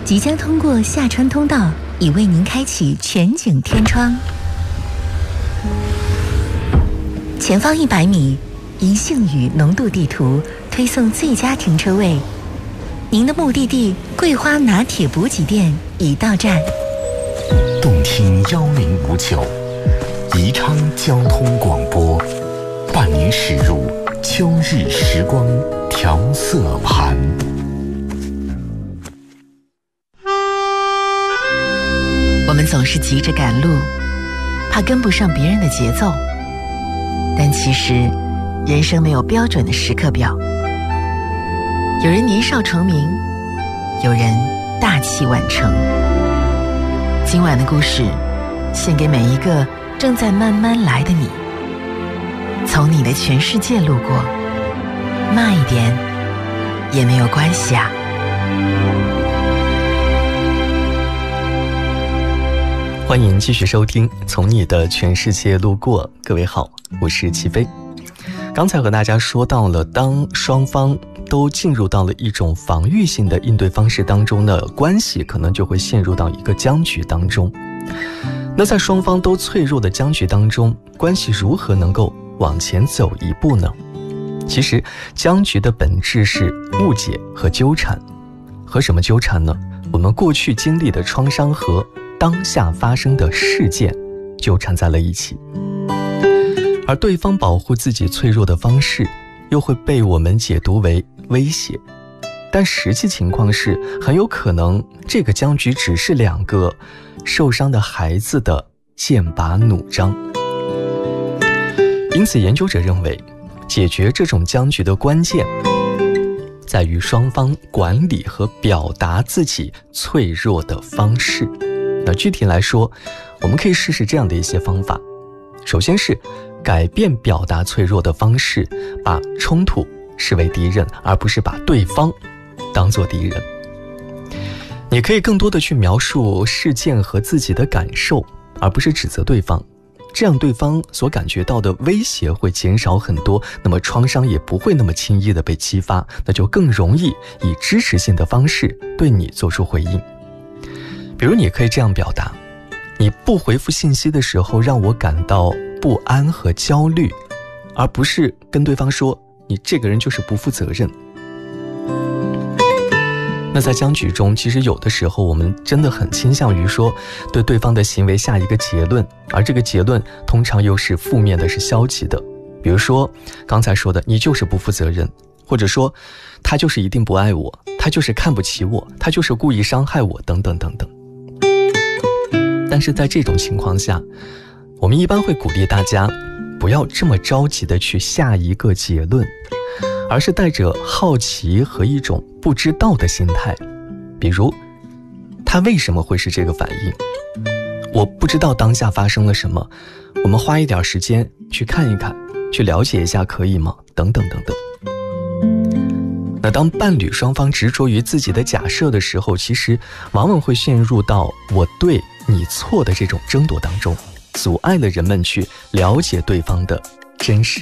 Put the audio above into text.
即将通过下穿通道，已为您开启全景天窗。前方100米，宜兴宇浓度地图推送最佳停车位。您的目的地桂花拿铁补给店已到站。 动听1059，宜昌交通广播，伴您驶入秋日时光调色盘。 我们总是急着赶路，怕跟不上别人的节奏，但其实人生没有标准的时刻表。有人年少成名，有人大器晚成。今晚的故事献给每一个正在慢慢来的你，从你的全世界路过，慢一点也没有关系啊。 欢迎继续收听从你的全世界路过。各位好，我是齐飞。刚才和大家说到了，当双方都进入到了一种防御性的应对方式当中呢，关系可能就会陷入到一个僵局当中。那在双方都脆弱的僵局当中，关系如何能够往前走一步呢？其实僵局的本质是误解和纠缠。和什么纠缠呢？我们过去经历的创伤和当下发生的事件纠缠在了一起，而对方保护自己脆弱的方式又会被我们解读为威胁，但实际情况是，很有可能这个僵局只是2个受伤的孩子的剑拔弩张。因此研究者认为，解决这种僵局的关键在于双方管理和表达自己脆弱的方式。那具体来说，我们可以试试这样的一些方法。首先是改变表达脆弱的方式，把冲突视为敌人，而不是把对方当作敌人。你可以更多的去描述事件和自己的感受，而不是指责对方，这样对方所感觉到的威胁会减少很多，那么创伤也不会那么轻易的被激发，那就更容易以支持性的方式对你做出回应。比如你可以这样表达：你不回复信息的时候让我感到不安和焦虑，而不是跟对方说你这个人就是不负责任。那在僵局中，其实有的时候我们真的很倾向于说对对方的行为下一个结论，而这个结论通常又是负面的，是消极的。比如说刚才说的你就是不负责任，或者说他就是一定不爱我，他就是看不起我，他就是故意伤害我，等等等等。但是在这种情况下，我们一般会鼓励大家不要这么着急的去下一个结论，而是带着好奇和一种不知道的心态。比如他为什么会是这个反应，我不知道当下发生了什么，我们花一点时间去看一看，去了解一下可以吗？等等等等。那当伴侣双方执着于自己的假设的时候，其实往往会陷入到我对你错的这种争夺当中，阻碍了人们去了解对方的真实